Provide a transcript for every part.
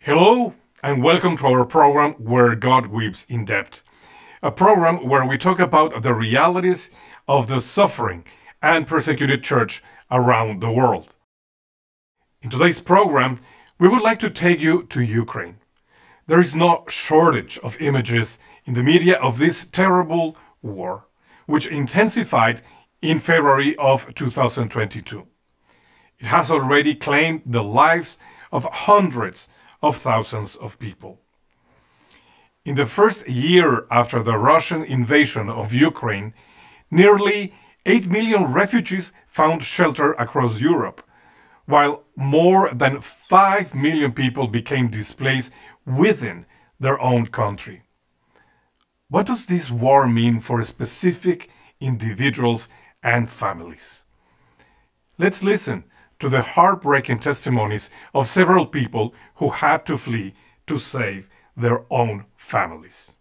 Hello, and welcome to our program Where God Weeps in Depth, a program where we talk about the realities of the suffering and persecuted church around the world. In today's program, we would like to take you to Ukraine. There is no shortage of images in the media of this terrible war, which intensified in February of 2022. It has already claimed the lives of hundreds of thousands of people. In the first year after the Russian invasion of Ukraine, nearly 8 million refugees found shelter across Europe, while more than 5 million people became displaced within their own country. What does this war mean for specific individuals and families? Let's listen to the heartbreaking testimonies of several people who had to flee to save their own families.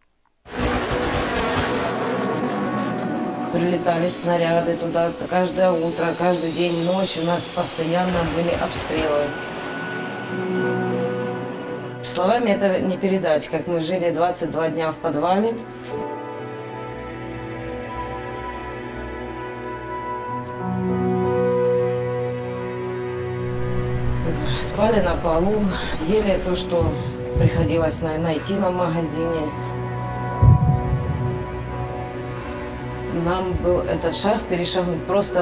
Прилетали снаряды туда каждое утро, каждый день, ночь. У нас постоянно были обстрелы. Словами это не передать, как мы жили 22 дня в подвале. Спали на полу, ели то, что приходилось найти на магазине. Нам был этот шаг перешагнуть просто